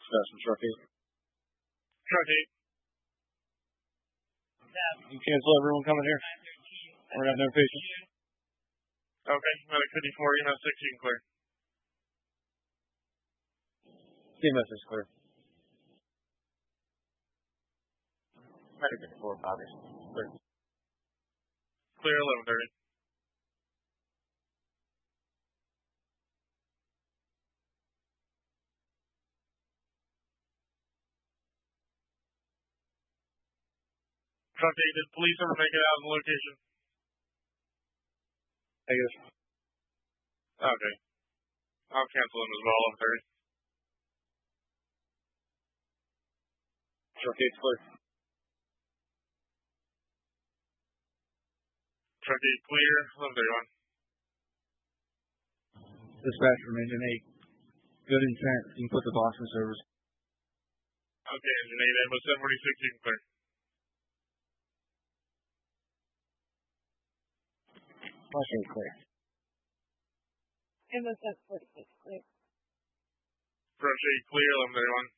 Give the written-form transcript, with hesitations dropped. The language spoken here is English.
Dispatch from Truck 8. Truck 8. You cancel everyone coming here. We're got no patients. Okay, medic 54, EMS 6, you can clear. EMS is clear. Medic 54, Bobby. Clear. Clear 11:30. Truck 8, did police ever make it out of the location? Negative. Okay. I'll cancel them as well, 11:30. Truck 8's clear. Truck 8 clear, 11:31. Dispatch remains in 8. Good intent. You can put the Boston service. Okay, engine 8, Ambo 746, you can clear. Boston clear. Ambo 746, clear. Brush 8 clear, 11:31.